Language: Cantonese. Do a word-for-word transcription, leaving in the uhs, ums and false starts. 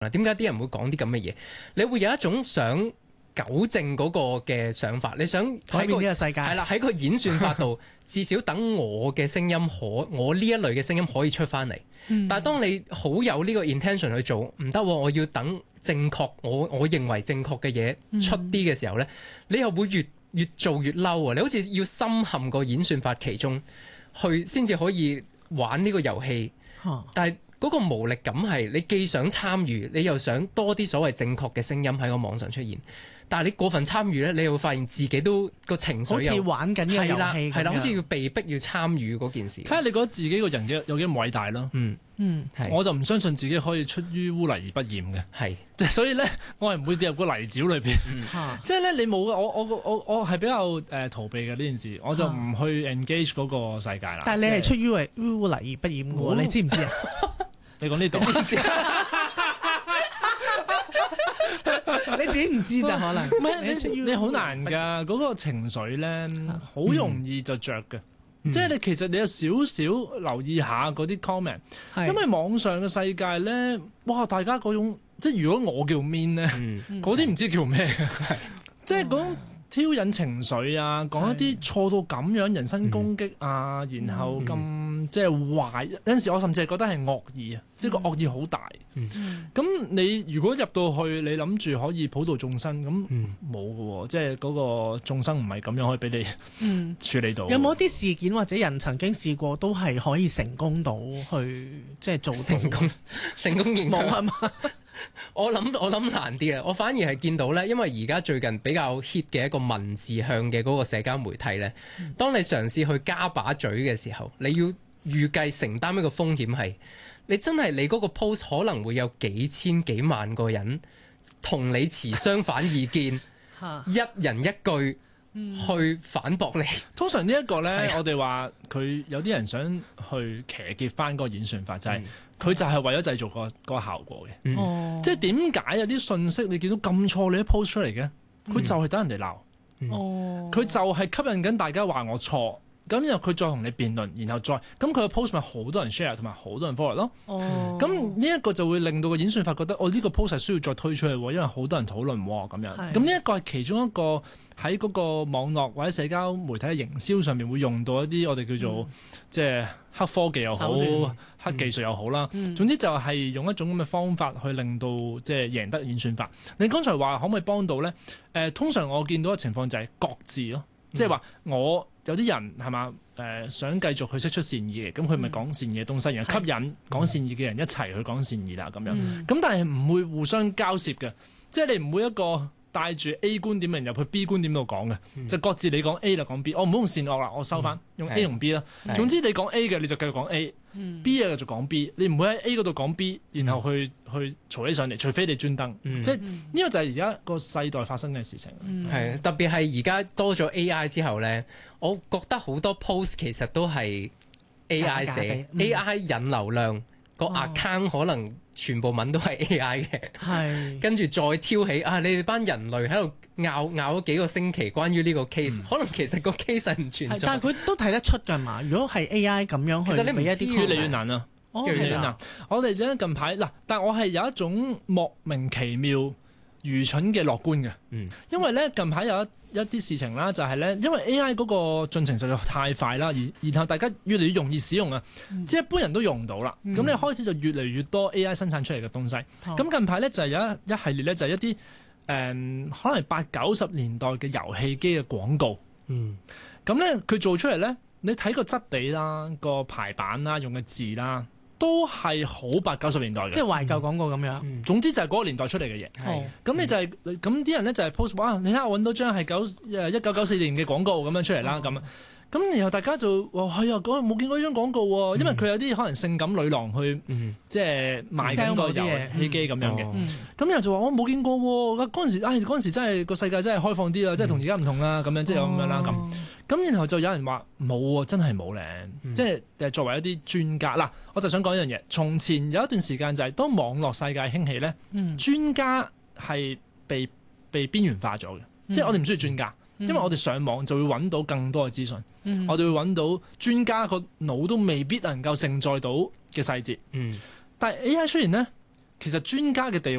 嗱，點解啲人會講啲咁嘅嘢？你會有一種想糾正嗰個嘅想法，你想改變呢個世界係啦，喺個演算法度，至少等我嘅聲音可，我呢一類嘅聲音可以出翻嚟。嗯、但係當你好有呢個 intention 去做，唔得，我要等正確，我我認為正確嘅嘢出啲嘅時候呢，嗯、你又會越越做越嬲啊！你好似要深陷個演算法其中去，先至可以玩呢個遊戲。 啊、 但係嗰個無力感係，你既想參與，你又想多啲所謂正確嘅聲音喺個網上出現，但係你過分參與咧，你又會發現自己都個情緒好似玩緊呢個遊戲咁樣， 係啦，好似要被逼要參與嗰件事。 睇下你覺得自己個人嘅有幾咁偉大咯。 嗯嗯， 我就唔相信自己可以出於污泥而不染嘅。係，即係所以咧，我係唔會跌入個泥沼裏邊。即係咧，你冇我我我我係比較誒逃避嘅呢件事，我就唔去 engage 嗰個世界啦。 但係你係出於污泥而不染嘅喎，你知唔知啊？ 你講呢度， 你自己唔知咋可能？ 唔係你你好難㗎，嗰個情緒咧好容易就着嘅。即係你其實你有少少留意下嗰啲 comment，因為網上嘅世界咧，哇！大家嗰種即係如果我叫 mean 咧，嗰啲唔知叫咩，即係嗰種挑引情緒啊，講一啲錯到咁樣人身攻擊啊，嗯、然後咁、嗯、即係壞，有陣時我甚至係覺得係惡意啊，嗯、即係個惡意好大。咁、嗯、你如果入到去，你諗住可以普度眾生，咁冇㗎喎，即係嗰個眾生唔係咁樣可以俾你處理到。 嗯、有冇啲事件或者人曾經試過都係可以成功到去即係做到成功成功認冇係嘛？ 我諗我諗難啲啊！我反而係見到咧，因為而家最近比較 hit 嘅一個文字向嘅嗰個社交媒體咧，嗯、當你嘗試去加把嘴嘅時候，你要預計承擔一個風險係，你真係你嗰個 post 可能會有幾千幾萬個人同你持相反意見，一人一句去反駁你。 嗯、通常呢一個咧，我哋話佢有啲人想去騎劫翻嗰個演算法，就係、是。嗯佢就係為咗製造個個效果嘅，嗯、即係點解有啲信息你見到咁錯，你都 post 出嚟嘅？佢就係等人哋鬧，佢、嗯、就係吸引緊大家話我錯，咁然後佢再同你辯論，然後再咁佢個 post 咪好多人 share 同埋好多人 follow 咯。咁呢一個就會令到個演算法覺得，哦呢、呢個 post 係需要再推出去，因為好多人討論喎咁樣。咁呢一個係其中一個喺嗰個網絡或者社交媒體嘅營銷上面會用到一啲我哋叫做、嗯、即係黑科技又好。黑技術又好啦，嗯、總之就係用一種咁嘅方法去令到即係贏得演算法。你剛才話可唔可以幫到咧？誒、呃，通常我見到嘅情況就係各自咯，嗯、即係話我有啲人係嘛誒想繼續去釋出善意嘅，咁佢咪講善意嘅東西，然後吸引講善意嘅人一齊去講善意啦咁樣。咁、嗯、但係唔會互相交涉嘅，即係你唔會一個帶住 A 觀點嘅人入去 B 觀點度講嘅，嗯、就各自你講 A 就講 B， 我唔好用善惡啦，我收翻、嗯、用 A 同 B 啦。的總之你講 A 嘅你就繼續講 A。嗯、B 啊，就講 B， 你唔會喺 A 嗰度講 B， 然後去、嗯、去嘈起上嚟，除非你專登，嗯、即係呢、呢個就係而家個世代發生嘅事情。 係、嗯、特別係而家多咗 A I 之後咧，我覺得好多 post 其實都係 A I 寫、嗯、，A I 引流量個 account、哦、可能全部文都係 A I 嘅，係跟住再挑起啊！你哋班人類喺度拗拗咗幾個星期關於呢個 case，、嗯、可能其實個 case 係唔存在， 但係佢都睇得出㗎嘛。如果係 A I 咁樣去， 其實你唔一啲越嚟越難啊， 哦、 越嚟越難。我哋咧近排嗱，但係我係有一種莫名其妙愚蠢嘅樂觀嘅，嗯，因為咧近排有一一啲事情啦，就係咧，因為 A I 嗰個進程實在太快啦，而然後大家越嚟越容易使用啊，嗯、即係一般人都用唔到啦。咁、嗯、你開始就越嚟越多 A I 生產出嚟嘅東西。咁、嗯、近排咧就係有一一系列咧，就係一啲誒、嗯、可能係八九十年代嘅遊戲機嘅廣告。嗯，咁咧佢做出嚟咧，你睇個質地啦、個排版啦、用嘅字啦，都係好八九十年代嘅， 即係懷舊廣告咁樣。 嗯、總之就係嗰個年代出嚟嘅嘢。係，咁你就係咁啲人咧就係 post 哇，你睇下我揾到張係九誒一九九四年嘅廣告咁樣出嚟啦，咁咁、哦、然後大家就話係啊，嗰冇見過呢張廣告喎，因為佢有啲可能性感女郎去、嗯、即係賣緊個遊戲機咁樣嘅。咁、嗯哦、然後就話我冇見過喎，嗰陣時唉嗰陣時真係個世界真係開放啲啦，即係同而家唔同啦，咁樣即係咁樣啦咁。咁然後就有人話冇喎，真係冇咧，嗯、即係誒作為一啲專家嗱，我就想講一樣嘢。從前有一段時間就係、是、當網絡世界興起咧，嗯、專家係被被邊緣化咗嘅，嗯、即係我哋唔需要專家，嗯、因為我哋上網就會揾到更多嘅資訊，嗯、我哋會揾到專家個腦都未必能夠承載到嘅細節。嗯、但係 A I 出現咧， 其實專家嘅地